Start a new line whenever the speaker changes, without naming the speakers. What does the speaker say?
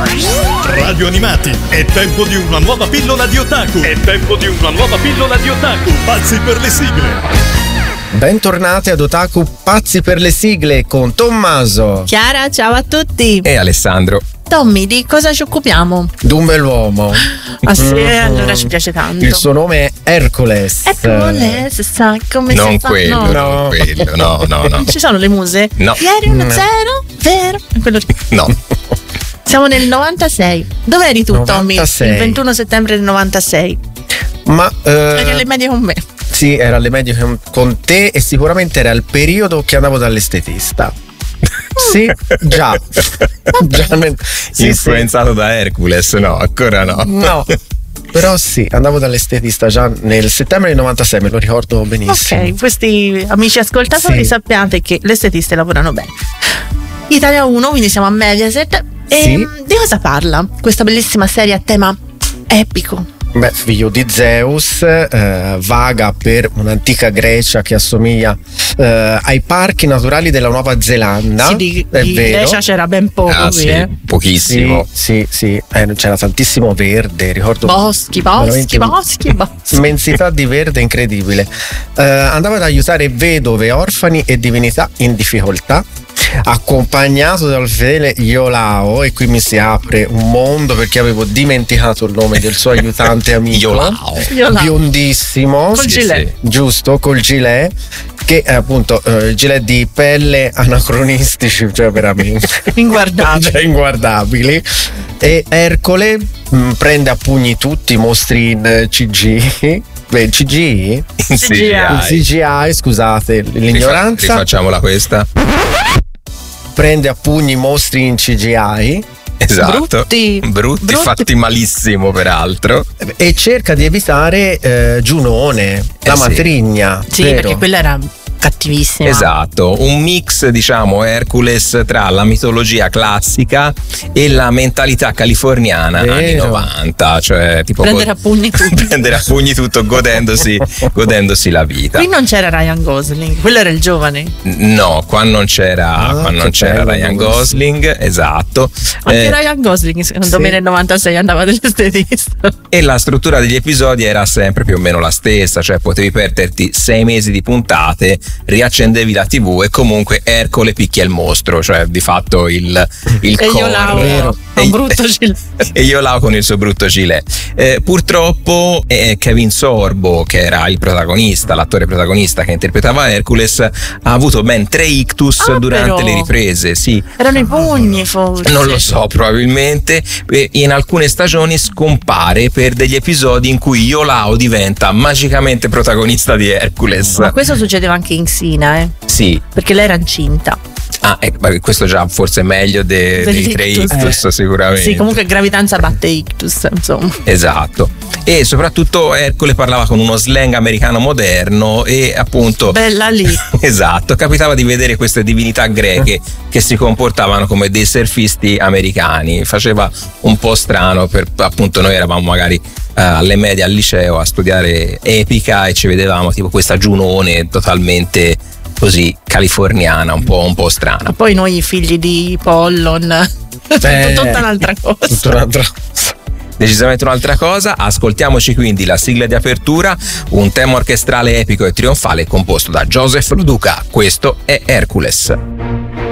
Radio Animati, è tempo di una nuova pillola di otaku. Pazzi per le sigle.
Bentornati ad Otaku Pazzi per le sigle con Tommaso,
Chiara, ciao a tutti.
E Alessandro.
Tommy, di cosa ci occupiamo?
d'un bell'uomo.
Ah sì, allora ci piace tanto.
Il suo nome è Hercules.
Hercules, sa come
Non
si fa?
quello,
No.
non quello, no.
Ci sono le muse?
No.
Ieri uno
No.
zero, vero? Quello lì.
No.
Siamo nel 96. Dove eri tu,
96.
Tommy? Il 21 settembre del 96.
Ma
Eri alle medie con me.
sì, era alle medie con te e sicuramente era il periodo che andavo dall'estetista. Sì, già. Sì,
Influenzato da Hercules? No, ancora no.
No. Però sì, andavo dall'estetista già nel settembre del 96, me lo ricordo benissimo.
Ok, questi amici ascoltatori
Sì.
sappiate che le estetiste lavorano bene. Italia 1, quindi siamo a Mediaset. E
Sì.
di cosa parla questa bellissima serie a tema epico?
Beh, figlio di Zeus, vaga per un'antica Grecia che assomiglia ai parchi naturali della Nuova Zelanda.
Sì, di
è vero.
Grecia c'era ben poco
Ah,
qui,
sì, pochissimo.
Sì. C'era tantissimo verde, ricordo.
Boschi,
veramente
boschi.
Immensità di verde incredibile. Andava ad aiutare vedove, orfani e divinità in difficoltà, accompagnato dal fedele Iolao, e qui mi si apre un mondo perché avevo dimenticato il nome del suo aiutante amico.
Iolao.
Biondissimo,
Col gilet.
giusto, col gilet, che è appunto gilet di pelle anacronistici, cioè veramente
Inguardabili.
cioè inguardabili. E Ercole prende a pugni tutti i mostri in CG. Beh, CG?
CGI.
CGI, scusate l'ignoranza.
Rifacciamola questa.
Prende a pugni i mostri in CGI
Esatto.
Brutti.
Fatti malissimo peraltro.
e cerca di evitare Giunone, la
sì.
matrigna.
Sì,
vero?
perché quella era cattivissima.
Esatto, un mix, diciamo, Hercules tra la mitologia classica e la mentalità californiana
Vero.
anni 90, cioè tipo
Prendere a pugni tutto.
prendere a pugni tutto godendosi la vita.
Qui non c'era Ryan Gosling, quello era il giovane.
No, qua non c'era,
che bello
Ryan
questo.
Gosling, esatto.
Anche Ryan Gosling, secondo
sì.
me, nel 96 andava dall'estetista.
E la struttura degli episodi era sempre più o meno la stessa, cioè potevi perderti 6 mesi di puntate, riaccendevi la TV e comunque Ercole picchia il mostro, cioè di fatto il
E io
core.
Lauro, un brutto gilet.
E io là con il suo brutto gilet. Purtroppo Kevin Sorbo, che era il protagonista, l'attore protagonista che interpretava Hercules, ha avuto ben 3 ictus durante
però.
le riprese. Sì,
Erano i pugni, forse.
non lo so, probabilmente. In alcune stagioni scompare per degli episodi in cui Iolao diventa magicamente protagonista di Hercules.
Ma questo succedeva anche in Sina,
Sì.
perché lei era incinta.
Ah, questo già forse è meglio dei 3 ictus, sicuramente.
Sì, comunque gravidanza batte ictus, insomma.
Esatto. E soprattutto Ercole parlava con uno slang americano moderno e appunto
Bella lì.
esatto, capitava di vedere queste divinità greche che si comportavano come dei surfisti americani. Faceva un po' strano, per appunto noi eravamo magari alle medie al liceo a studiare epica e ci vedevamo tipo questa Giunone totalmente così californiana, un po' strana.
Ma poi noi figli di Pollon. Tutta un'altra cosa.
Tutta un'altra.
Decisamente un'altra cosa. Ascoltiamoci quindi la sigla di apertura, un tema orchestrale epico e trionfale composto da Joseph Lo Duca. Questo è Hercules.